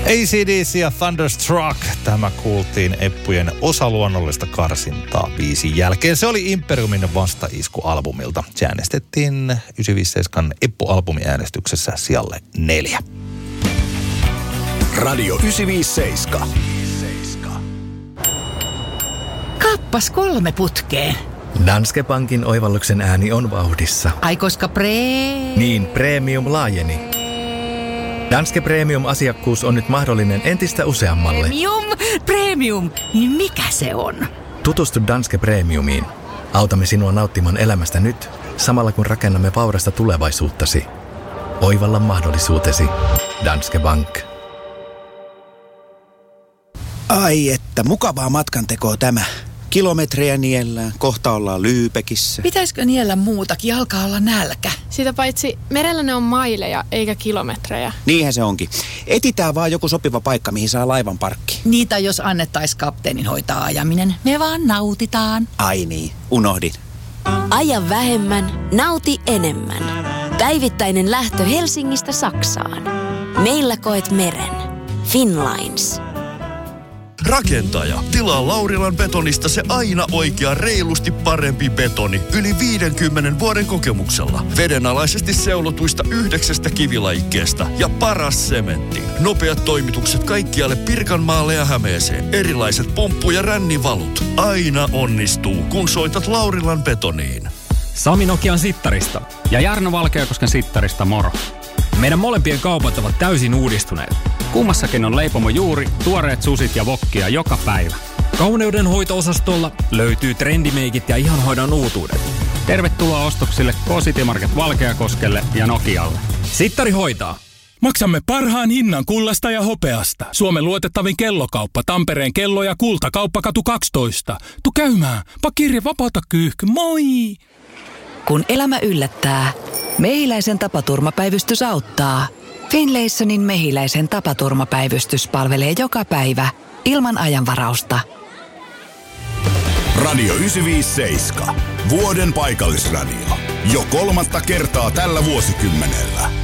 AC/DC ja Thunderstruck. Tämä kuultiin Eppujen osaluonnollista karsintaa 5 jälkeen. Se oli Imperiumin vastaisku-albumilta. Se äänestettiin 957 Eppu-albumiäänestyksessä sijalle 4. Radio 957. Kappas 3 putkeen. Danske Bankin oivalluksen ääni on vauhdissa. Ai koska Niin, premium laajeni. Danske Premium-asiakkuus on nyt mahdollinen entistä useammalle. Premium. Niin mikä se on? Tutustu Danske Premiumiin. Autamme sinua nauttimaan elämästä nyt, samalla kun rakennamme vaurasta tulevaisuuttasi. Oivalla mahdollisuutesi. Danske Bank. Ai että, mukavaa matkantekoa tämä. Kilometrejä niellään, kohta ollaan Lyypekissä. Pitäisikö niellä muutakin, alkaa olla nälkä. Sitä paitsi merellä ne on maileja eikä kilometrejä. Niinhän se onkin. Etitään vaan joku sopiva paikka, mihin saa laivan parkki. Niitä jos annettaisiin kapteenin hoitaa ajaminen. Me vaan nautitaan. Ai niin, unohdin. Aja vähemmän, nauti enemmän. Päivittäinen lähtö Helsingistä Saksaan. Meillä koet meren. Finnlines. Rakentaja, tilaa Laurilan betonista se aina oikea reilusti parempi betoni yli 50 vuoden kokemuksella. Vedenalaisesti seulotuista 9 kivilajikkeesta ja paras sementti. Nopeat toimitukset kaikkialle Pirkanmaalle ja Hämeeseen. Erilaiset pumppu- ja rännivalut. Aina onnistuu, kun soitat Laurilan betoniin. Sami Nokian Sittarista ja Jarno Valkeakosken Sittarista moro. Meidän molempien kaupat ovat täysin uudistuneet. Kummassakin on leipomo juuri, tuoreet susit ja wokkia joka päivä. Kauneudenhoito-osastolla löytyy trendimeikit ja ihanhoidon uutuudet. Tervetuloa ostoksille K-City Market Valkeakoskelle ja Nokialle. Sittari hoitaa. Maksamme parhaan hinnan kullasta ja hopeasta. Suomen luotettavin kellokauppa, Tampereen kello- ja kultakauppakatu 12. Tu käymään, pakirja vapaata kyyhky, moi! Kun elämä yllättää, Mehiläisen tapaturmapäivystys auttaa. Finlaysonin Mehiläisen tapaturmapäivystys palvelee joka päivä ilman ajanvarausta. Radio 957. Vuoden paikallisradio. Jo 3. kertaa tällä vuosikymmenellä.